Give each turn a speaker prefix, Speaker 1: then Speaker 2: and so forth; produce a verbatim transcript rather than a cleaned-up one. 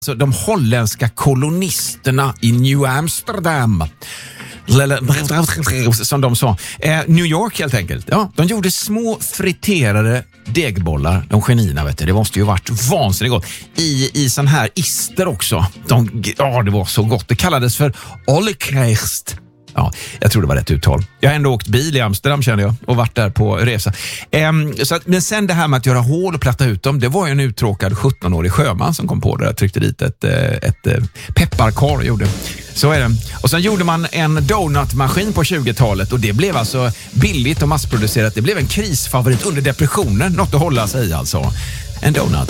Speaker 1: Så de holländska kolonisterna i New Amsterdam, som de sa, New York helt enkelt. Ja, de gjorde små friterade degbollar, de genierna, vet du. Det måste ju varit vansinnigt gott. I, i sån här ister också. De, ja, det var så gott. Det kallades för Ollekreist. Ja, jag tror det var rätt uttal. Jag har ändå åkt bil i Amsterdam, kände jag, och varit där på resa. Ehm, så att, men sen det här med att göra hål och platta ut dem, det var ju en uttråkad sjutton-årig sjöman som kom på det. Jag tryckte dit ett, ett, ett pepparkar, gjorde. Så är det. Och sen gjorde man en donutmaskin på tjugotalet och det blev alltså billigt och massproducerat. Det blev en krisfavorit under depressionen, något att hålla sig i alltså. En donut.